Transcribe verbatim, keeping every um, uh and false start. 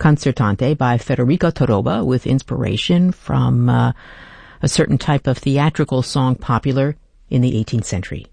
concertante by Federico Toroba with inspiration from uh, a certain type of theatrical song popular in the eighteenth century.